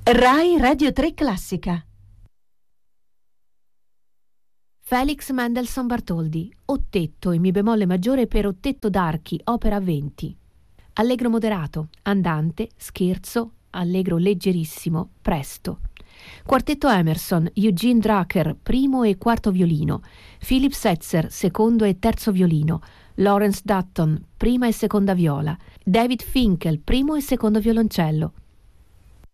Rai Radio 3 Classica. Felix Mendelssohn Bartholdy, Ottetto in mi bemolle maggiore per Ottetto d'archi, opera 20. Allegro moderato, andante, scherzo, allegro leggerissimo, presto. Quartetto Emerson, Eugene Drucker, primo e quarto violino, Philip Setzer, secondo e terzo violino, Lawrence Dutton, prima e seconda viola, David Finkel, primo e secondo violoncello.